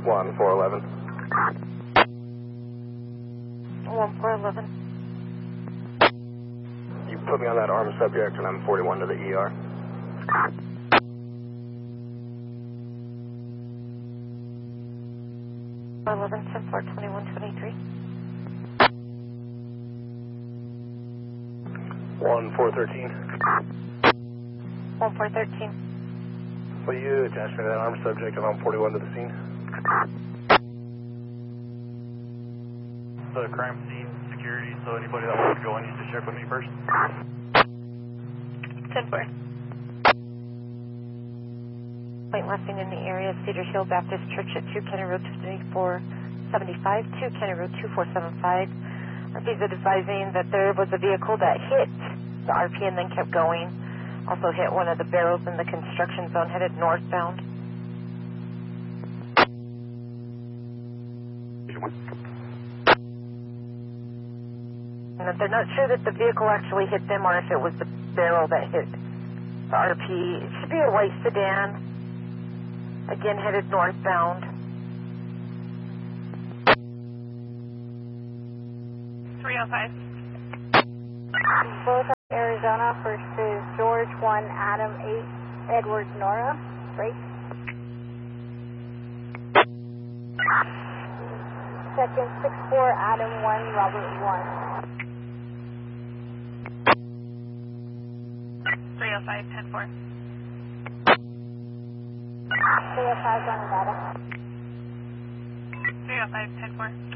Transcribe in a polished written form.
1411. 1411. You put me on that armed subject and I'm 41 to the ER. Eleven 10-4 2123. 1413. 1413. Will you attach me to that armed subject and I'm 41 to the scene? The crime scene security, so anybody that wants to go in needs to check with me first. 10-4. Point lefting in the area of Cedar Hill Baptist Church at 2 County Road 2475, 2 County Road 2475. RP's advising that there was a vehicle that hit the RP and then kept going. Also hit one of the barrels in the construction zone headed northbound. And that they're not sure that the vehicle actually hit them or if it was the barrel that hit the RP. It should be a white sedan, again headed northbound. 305. Both Arizona versus George 1, Adam 8, Edward Nora. Break. Second 6-4, Adam 1, Robert 1. 305, 10-4. 305 on Nevada. 305, 10-4.